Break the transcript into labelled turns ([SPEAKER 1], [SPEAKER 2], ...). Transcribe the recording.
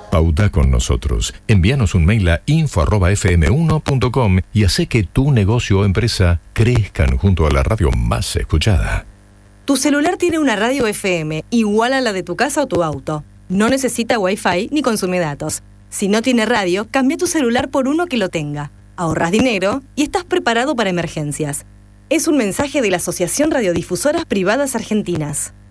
[SPEAKER 1] Pauta con nosotros. Envíanos un mail a info@fm1.com y hace que tu negocio o empresa crezcan junto a la radio más escuchada.
[SPEAKER 2] Tu celular tiene una radio FM igual a la de tu casa o tu auto. No necesita Wi-Fi ni consume datos. Si no tiene radio, cambia tu celular por uno que lo tenga. Ahorras dinero y estás preparado para emergencias. Es un mensaje de la Asociación Radiodifusoras Privadas Argentinas.